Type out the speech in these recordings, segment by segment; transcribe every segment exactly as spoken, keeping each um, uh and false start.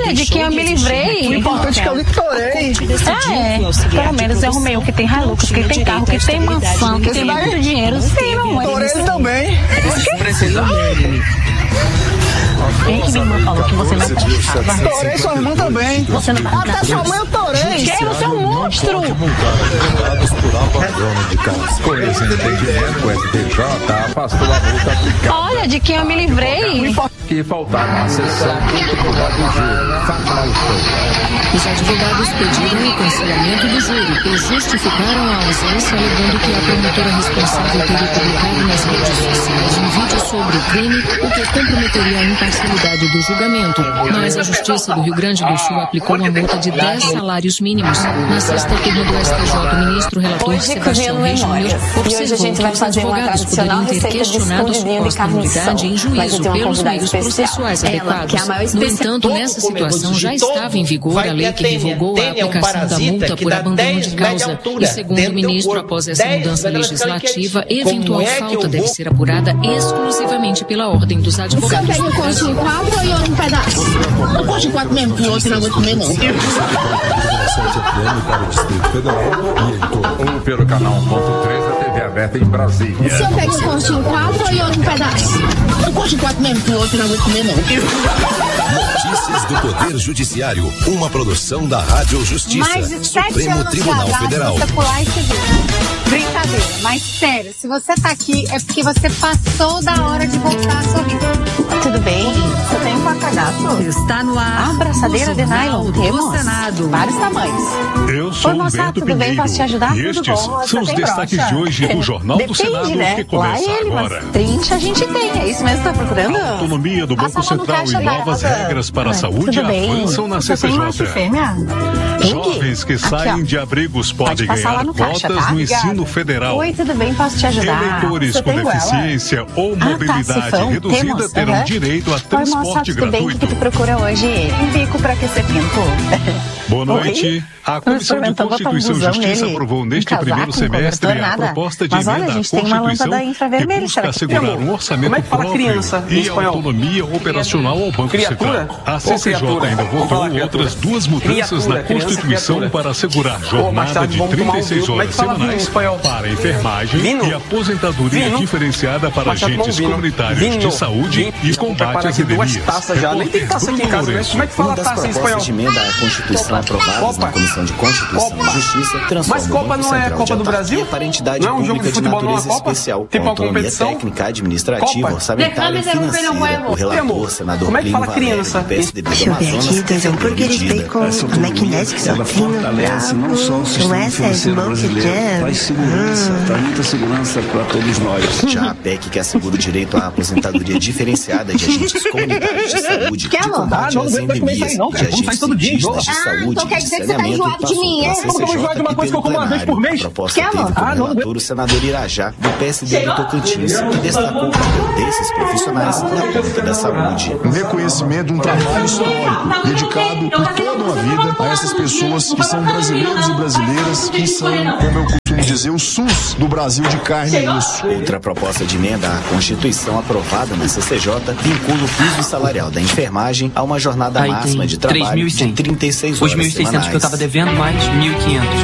Olha, de quem eu me livrei. O importante é que eu litorei. É, pelo menos eu arrumei o que tem Hilux, que tem carro, que tem mansão, que tem muito dinheiro. Sim, não é? Torei também. Precisa mesmo. Quem que minha irmã falou que você não prestava? Torei sua irmã também. Você não prestava. Até sua mãe eu torei. Que? Você é um monstro. Com esse entendimento, o S T J afastou a multa aplicada. Olha, de quem eu me livrei. Que faltaram a sessão do Tribunal do Júri. Fátima Alfredo. Os advogados pediram o cancelamento do júri e justificaram a ausência, alegando que a promotora responsável teria publicado nas redes sociais um vídeo sobre o crime, o que comprometeria a imparcialidade do julgamento. Mas a Justiça do Rio Grande do Sul aplicou uma multa de dez salários mínimos. Na sexta turma do S T J, o ministro relator Sebastião Reis Júnior observou que os advogados poderiam ter questionado suposta nulidade em juízo pelos meios processuais adequados. No entanto, nessa situação já estava em vigor a lei que revogou a aplicação da multa por abandono de causa. E segundo o ministro, após essa mudança legislativa, eventual falta deve ser apurada exclusivamente pela ordem dos advogados. Você pega um corte em quatro ou em um pedaço? Um corte em quatro mesmo, que o outro não vou comer, não. Para o Distrito Federal e em todo ou pelo canal um ponto três da T V aberta em Brasília. Você pega um corte em quatro ou em um pedaço? Um corte em quatro mesmo, que o outro não vou comer, não. Notícias do Poder Judiciário, uma produção da Rádio Justiça, Mais de sete Supremo anos Tribunal de Federal. Você pular e seguir. Brincadeira, mas sério, se você tá aqui é porque você passou da hora de voltar a sorrir. Tudo bem? Você tem um porta-gato? Está no ar. A abraçadeira de nylon. Temos Senado. vários tamanhos. Eu sou Oi, moça, Humberto tudo bem? Pinheiro. Posso te ajudar? E Tudo estes bom? são os Você tem destaques brocha? de hoje do Jornal do Depende, Senado, né? que começa Lá ele, agora. Mas trinta a gente tem, é isso mesmo que tá procurando? A autonomia do Banco Passa lá no Central e caixa novas da- regras para a Ah, saúde tudo bem. avançam na Você tem macho e C C J. fêmea? Jovens que Aqui, saem ó. de abrigos Pode podem passar lá ganhar no caixa, cotas tá? no ensino Obrigada. federal. Oi, tudo bem? Posso te ajudar? Eleitores Você com tem goela? deficiência ou Ah, tá, mobilidade sifão. reduzida Temos, terão aham. direito a Oi, moça, transporte tudo bem? O que gratuito. que tu procura hoje? Um bico pra aquecer pinto. Boa noite. Oi? A Comissão de Experimentou botar um Constituição e busão Justiça nele. aprovou Um neste casaco, primeiro um semestre cobertor, a nada. proposta de Mas olha, emenda a à gente tem uma Constituição lâmpada que infravermelha, busca será que- assegurar Meu amor, um orçamento como é que fala próprio criança em e espanhol? autonomia operacional ao Banco Criatura? Central. A Ou C C J criatura? ainda Vamos votou falar criatura. outras duas mudanças Criatura, na criança, Constituição criatura. para assegurar Ô, mais jornada tarde de vamos tomar um trinta e seis vinho. Como é que horas fala vinho em semanais espanhol? para enfermagem Vino? e aposentadoria Vino? diferenciada para Mais tarde agentes tomar um vinho. comunitários Vinho. de saúde Vinho. e Vou combate preparar às aqui duas epidemias. taças já. Nem tem taça aqui em casa, né? Como é que fala Uma das taça em espanhol? propostas de emenda à Constituição aprovadas Copa. na Comissão de Constituição Copa. e Justiça transforma Mas Copa o Banco não é Central Copa de do Brasil? autarquia para entidade Não é um jogo pública de de futebol, não é natureza Copa? especial, Tem com uma autonomia competição? técnica, administrativa, Copa. orçamentária e Déjame financeira. O Meu relator, amor, senador como é que Plínio fala Valério, criança? do P S D B do Deixa eu ver Amazonas, aqui, dois defendeu a hambúrgueres, medida. bacon, McNuggets, ela fino, fortalece não só o sistema com essa financeiro smoke brasileiro, traz segurança, jam. traz muita segurança para todos nós. Já a P E C que assegura o direito à aposentadoria diferenciada de agentes comunitários de saúde, Quer, de amor? combate Ah, não, às não vai comer isso aí endemias não, e de cara. Vamos sair agentes todo dia, cientistas de Ah, saúde então quer e de dizer que você tá saneamento enjoado de passou mim, pela é? C C Como que eu vou enjoar de uma J coisa que eu como uma vez e por pelo mês? plenário. A proposta Quer, teve amor? como Ah, não, relator o senador Irajá, do P S D do Tocantins, que destacou o papel desses profissionais na luta da saúde. Um reconhecimento de um trabalho histórico, dedicado por toda uma vida a essas pessoas que são brasileiros e brasileiras, que são, como eu costumo dizer, o SUS do Brasil de carne e osso. Outra proposta de emenda à Constituição aprovada na C C J vincula o piso salarial da enfermagem a uma jornada Aí máxima tem de três trabalho mil e de cem. trinta e seis Os horas mil e seiscentos que eu tava semanais. devendo, mais mil e quinhentos.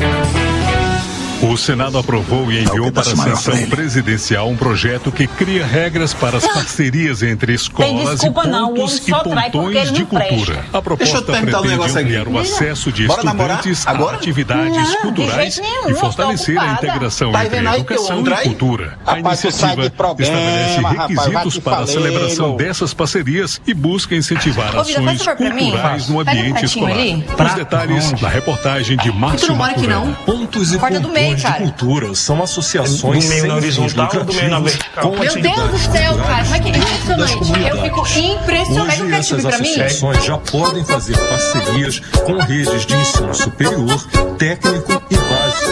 O Senado aprovou e enviou para a sanção presidencial um projeto que cria regras para as parcerias entre escolas desculpa e não, o pontos homem e só trai porque pontões ele de não presta. cultura. A Deixa eu proposta te perguntar um pretende negócio aqui. ampliar o acesso de Bora namorar? estudantes a Agora? atividades Não, de culturais jeito nenhum, e eu fortalecer tô a ocupada. integração Tá entre vendo aí que eu educação ando e aí? cultura. A Rapaz, tu sai iniciativa de problema, estabelece rapaz, vai requisitos te para a falei, celebração meu. dessas parcerias e busca incentivar Ô, Vida, faz ações favor pra mim. culturais no Pega um ambiente pratinho escolar. ali. Os detalhes na reportagem de Márcio Tu não mora aqui, Maturana. não? Pontos e Corta do meio, pontões de cara. cultura são associações Do meio na horizontal ou do meio na vertical? Meu Deus do céu, cara, como é que é impressionante. Eu fico impressionante. Hoje Quer essas tipo pra mim? associações já podem fazer parcerias com redes de ensino superior, técnico e básico.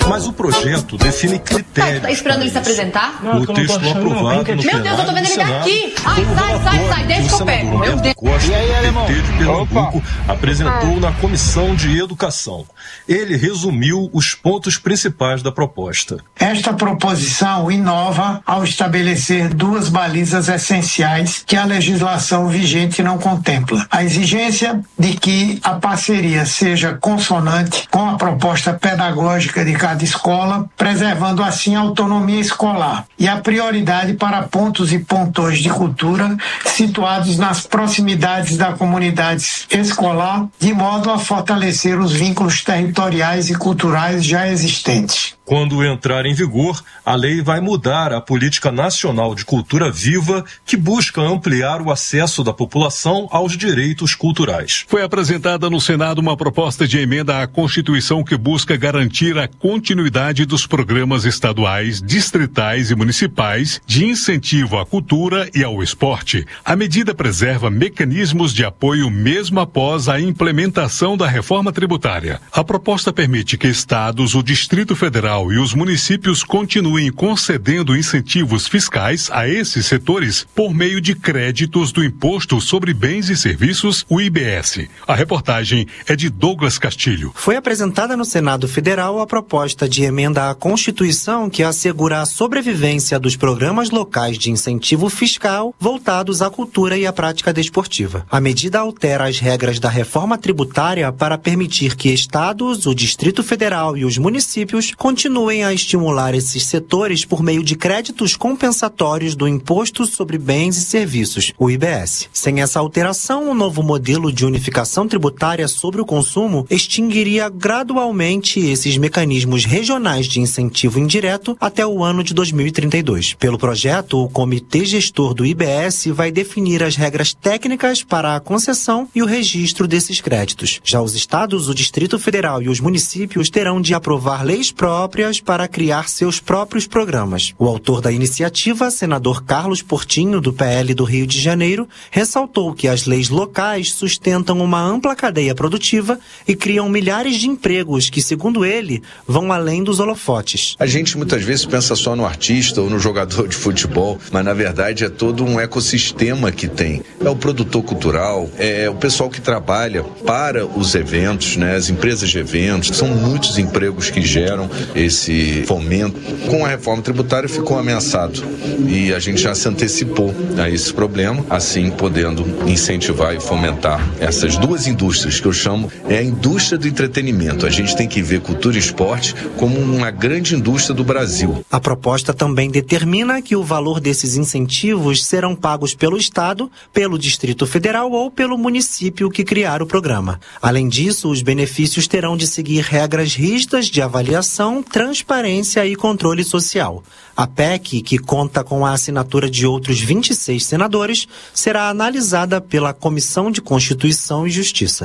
Mas o projeto define critérios. Tá esperando ele se apresentar? O texto aprovado no Meu Deus, eu tô vendo ele daqui. Ai, sai, sai, sai, deixa que eu pego. Meu Deus. Costa, do P T de Pernambuco, apresentou na Comissão de Educação. Ele resumiu os pontos principais da proposta. Esta proposição inova ao estabelecer duas balizas essenciais que a legislação vigente não contempla. A exigência de que a parceria seja consonante com a proposta pedagógica de cada escola, preservando assim a autonomia escolar, e a prioridade para pontos e pontões de cultura situados nas proximidades da comunidade escolar, de modo a fortalecer os vínculos territoriais e culturais já existentes. Quando entrar em vigor, a lei vai mudar a Política Nacional de Cultura Viva, que busca ampliar o acesso da população aos direitos culturais. Foi apresentada no Senado uma proposta de emenda à Constituição que busca garantir a continuidade dos programas estaduais, distritais e municipais de incentivo à cultura e ao esporte. A medida preserva mecanismos de apoio mesmo após a implementação da reforma tributária. A proposta permite que estados, o Distrito Federal e os municípios continuem concedendo incentivos fiscais a esses setores por meio de créditos do Imposto sobre Bens e Serviços, o I B S. A reportagem é de Douglas Castilho. Foi apresentada no Senado Federal a proposta de emenda à Constituição que assegura a sobrevivência dos programas locais de incentivo fiscal voltados à cultura e à prática desportiva. A medida altera as regras da reforma tributária para permitir que estados, o Distrito Federal e os municípios continuem a estimular esses setores por meio de créditos compensatórios do Imposto sobre Bens e Serviços, o I B S. Sem essa alteração, o novo modelo de unificação tributária sobre o consumo extinguiria gradualmente esses mecanismos regionais de incentivo indireto até o ano de dois mil e trinta e dois. Pelo projeto, o Comitê Gestor do I B S vai definir as regras técnicas para a concessão e o registro desses créditos. Já os estados, o Distrito Federal e os municípios terão de aprovar leis próprias para criar seus próprios programas. O autor da iniciativa, senador Carlos Portinho, do P L do Rio de Janeiro, ressaltou que as leis locais sustentam uma ampla cadeia produtiva e criam milhares de empregos que, segundo ele, vão além dos holofotes. A gente muitas vezes pensa só no artista ou no jogador de futebol, mas na verdade é todo um ecossistema que tem. É o produtor cultural, é o pessoal que trabalha para os eventos, né? As empresas de eventos, são muitos empregos que geram esse fomento. Com a reforma tributária ficou ameaçado e a gente já se antecipou a esse problema, assim podendo incentivar e fomentar essas duas indústrias que eu chamo é a indústria do entretenimento. A gente tem que ver cultura e esporte como uma grande indústria do Brasil. A proposta também determina que o valor desses incentivos serão pagos pelo Estado, pelo Distrito Federal ou pelo município que criar o programa. Além disso, os benefícios terão de seguir regras rígidas de avaliação, transparência e controle social. A P E C, que conta com a assinatura de outros vinte e seis senadores, será analisada pela Comissão de Constituição e Justiça.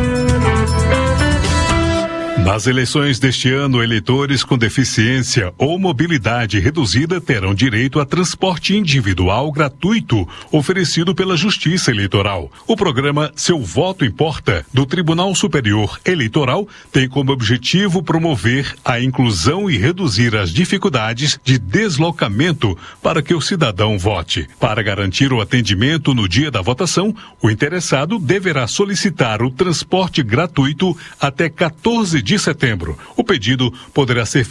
Nas eleições deste ano, eleitores com deficiência ou mobilidade reduzida terão direito a transporte individual gratuito oferecido pela Justiça Eleitoral. O programa Seu Voto Importa, do Tribunal Superior Eleitoral, tem como objetivo promover a inclusão e reduzir as dificuldades de deslocamento para que o cidadão vote. Para garantir o atendimento no dia da votação, o interessado deverá solicitar o transporte gratuito até quatorze de setembro. O pedido poderá ser feito